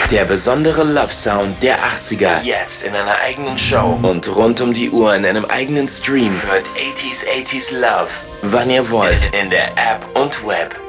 Der besondere Love Sound der 80er. Jetzt in einer eigenen Show. Und rund um die Uhr in einem eigenen Stream. Hört 80s Love, wann ihr wollt. In der App und Web.